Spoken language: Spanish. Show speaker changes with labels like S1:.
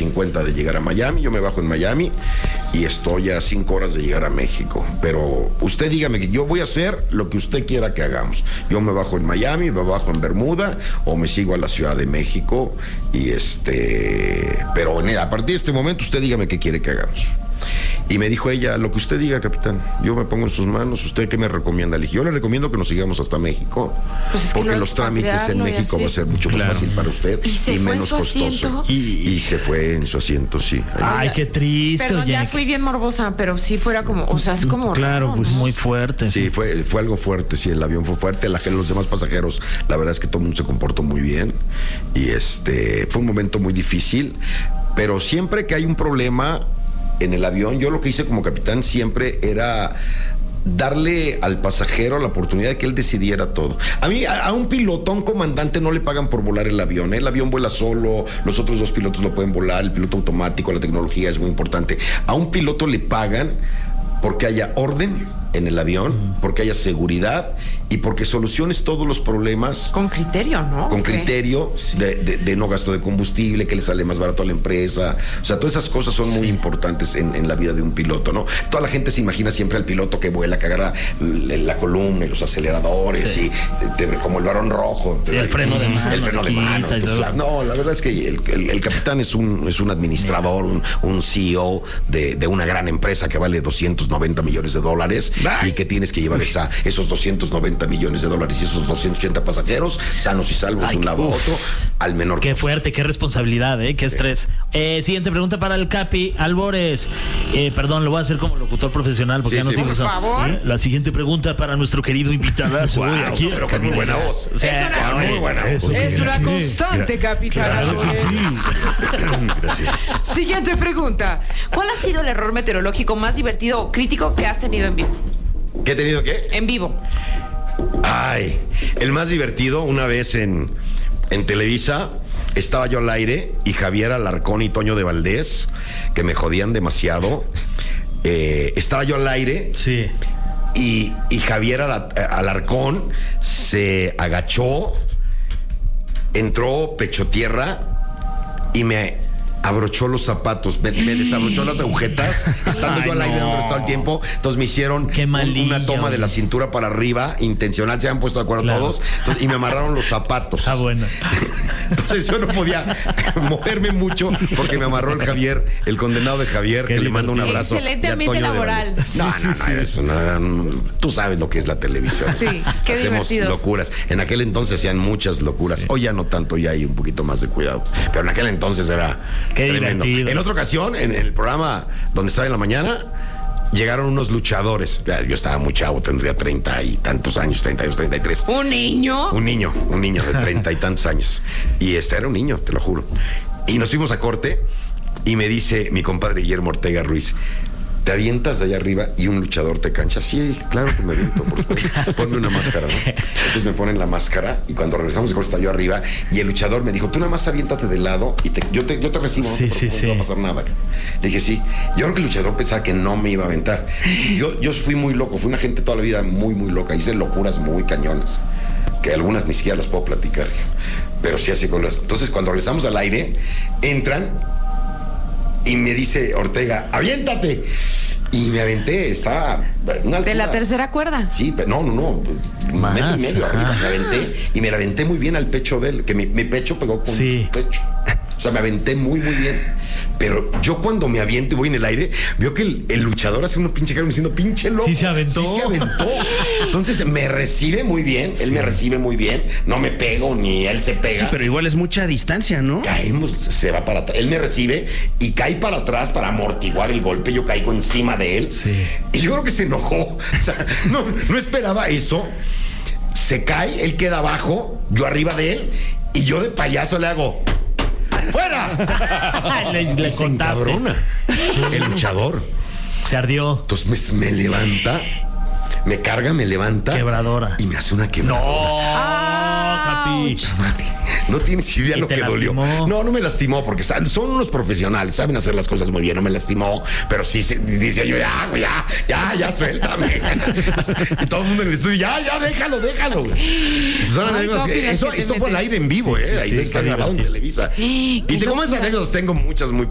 S1: 50 de llegar a Miami. Yo me bajo en Miami y estoy a 5 horas de llegar a México. Pero usted dígame que yo voy a hacer lo que usted quiera que hagamos. Yo me bajo en Miami, me bajo en Bermuda o me sigo a la Ciudad de México y pero a partir de este momento usted dígame qué quiere que hagamos. Y me dijo ella, lo que usted diga, capitán, yo me pongo en sus manos. ¿Usted qué me recomienda? Le dije, yo le recomiendo que nos sigamos hasta México,
S2: pues es que
S1: porque los trámites en México va a ser mucho más fácil para usted y menos costoso. Y se fue en su asiento, sí.
S3: Ay, qué triste.
S2: Perdón, ya fui bien morbosa, pero sí fuera como, o sea, es como
S3: claro,
S2: raro,
S3: pues
S2: ¿no?
S3: muy fuerte.
S1: Sí, fue algo fuerte, sí, el avión fue fuerte, los demás pasajeros, la verdad es que todo el mundo se comportó muy bien y fue un momento muy difícil, pero siempre que hay un problema en el avión, yo lo que hice como capitán siempre era darle al pasajero la oportunidad de que él decidiera todo. A un piloto, a un comandante no le pagan por volar el avión, ¿eh? El avión vuela solo, los otros 2 pilotos lo pueden volar, el piloto automático, la tecnología es muy importante. A un piloto le pagan porque haya orden en el avión, porque haya seguridad y porque soluciones todos los problemas.
S2: Con criterio, ¿no?
S1: Con criterio de no gasto de combustible, que le sale más barato a la empresa. O sea, todas esas cosas son muy importantes en la vida de un piloto, ¿no? Toda la gente se imagina siempre al piloto que vuela, que agarra la columna y los aceleradores y como el varón rojo.
S3: Sí, el freno de mano.
S1: El freno de mano. No, la verdad es que el capitán es un administrador, un CEO de una gran empresa que vale $290 millones y que tienes que llevar esos $290 millones y esos 280 pasajeros sanos y salvos de un lado a otro al menor.
S3: Qué fuerte, qué responsabilidad, qué estrés. Siguiente pregunta para el Capi Albores. Perdón, lo voy a hacer como locutor profesional porque ya no
S2: por favor.
S3: La siguiente pregunta para nuestro querido invitado.
S1: Aquí, pero con muy buena voz.
S3: O sea,
S1: muy buena voz.
S2: Es una constante, capitán.
S3: Claro que sí.
S1: Gracias.
S2: Siguiente pregunta. ¿Cuál ha sido el error meteorológico más divertido o crítico que has tenido en vivo?
S1: ¿Qué he tenido qué?
S2: En vivo.
S1: Ay, el más divertido, una vez en Televisa, estaba yo al aire y Javier Alarcón y Toño de Valdés, que me jodían demasiado, estaba yo al aire.
S3: Sí.
S1: Y Javier Alarcón se agachó, entró pecho tierra y me abrochó los zapatos, me desabrochó las agujetas, estando yo al aire donde estaba el tiempo. Entonces me hicieron una toma de la cintura para arriba, intencional, se habían puesto de acuerdo todos, y me amarraron los zapatos.
S3: Ah, bueno.
S1: Entonces yo no podía moverme mucho porque me amarró el condenado de Javier, que le mando un abrazo.
S2: Excelente ambiente laboral.
S1: Tú sabes lo que es la televisión.
S2: Sí, qué
S1: hacemos
S2: divertidos.
S1: Locuras. En aquel entonces hacían muchas locuras. Sí. Hoy ya no tanto, ya hay un poquito más de cuidado. Pero en aquel entonces era
S3: qué
S1: tremendo.
S3: Divertido.
S1: En otra ocasión, en el programa donde estaba en la mañana, llegaron unos luchadores. Yo estaba muy chavo, tendría 30 y tantos años, 32, 33.
S2: ¿Un niño?
S1: Un niño de 30 y tantos años. Y era un niño, te lo juro. Y nos fuimos a corte y me dice mi compadre Guillermo Ortega Ruiz, ¿te avientas de allá arriba y un luchador te cancha? Sí, claro que me aviento, por favor. Ponme una máscara, ¿no? Entonces me ponen la máscara y cuando regresamos de corte estaba yo arriba y el luchador me dijo, tú nada más aviéntate de lado y yo te recibo, no va a pasar nada. Le dije, sí. Yo creo que el luchador pensaba que no me iba a aventar. Yo fui muy loco, fui una gente toda la vida muy, muy loca. Hice locuras muy cañonas, que algunas ni siquiera las puedo platicar. Pero sí así con las... Entonces cuando regresamos al aire, entran y me dice Ortega, ¡aviéntate! Y me aventé, estaba una altura.
S2: ¿De la tercera cuerda?
S1: Sí, pero no,
S3: más,
S1: 1.5 metros arriba. Me aventé y me la aventé muy bien al pecho de él, que mi pecho pegó con su pecho. O sea, me aventé muy, muy bien. Pero yo cuando me aviento y voy en el aire, veo que el luchador hace uno pinche cara diciendo, pinche loco.
S3: Sí se aventó.
S1: Entonces me recibe muy bien, él me recibe muy bien, no me pego ni él se pega.
S4: Sí, pero igual es mucha distancia, ¿no?
S1: Caemos, se va para atrás. Él me recibe y cae para atrás para amortiguar el golpe. Yo caigo encima de él.
S3: Sí.
S1: Y yo creo que se enojó. O sea, no esperaba eso. Se cae, él queda abajo, yo arriba de él, y yo de payaso le hago... ¡Fuera!
S3: le
S1: se encabrona el luchador.
S3: Se ardió.
S1: Entonces me levanta, me carga, me levanta.
S3: Quebradora.
S1: Y me hace una quebradora.
S3: ¡No! Capi.
S1: No tienes idea lo que dolió.
S3: Lastimó?
S1: No me lastimó, porque son unos profesionales, saben hacer las cosas muy bien. No me lastimó, pero sí dice yo, ya, suéltame. Y todo el mundo en el estudio, ya, déjalo. Esto fue al aire en vivo, ahí está grabado en Televisa. Y como esas anécdotas tengo muchas muy